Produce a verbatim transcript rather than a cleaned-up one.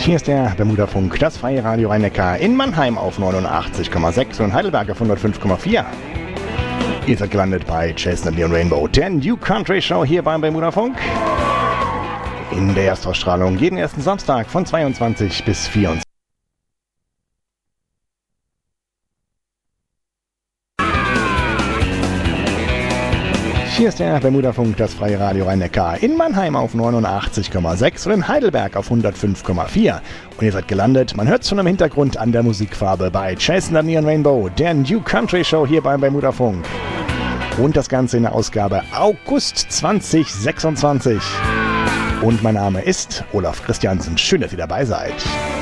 Hier ist der Bermuda-Funk, das freie Radio Rhein-Neckar in Mannheim auf neunundachtzig Komma sechs und Heidelberg auf hundertfünf Komma vier. Ihr seid gelandet bei Chasing the Neon Rainbow, der New Country Show hier beim Bermuda-Funk. In der Erstausstrahlung jeden ersten Samstag von zweiundzwanzig bis vierundzwanzig. Hier ist der Bermuda-Funk, das freie Radio Rhein-Neckar in Mannheim auf neunundachtzig Komma sechs und in Heidelberg auf hundertfünf Komma vier. Und ihr seid gelandet, man hört es schon im Hintergrund an der Musikfarbe, bei Chasing the Neon Rainbow, der New Country Show hier beim Bermuda-Funk. Und das Ganze in der Ausgabe August zwanzig sechsundzwanzig. Und mein Name ist Olaf Christiansen. Schön, dass ihr dabei seid.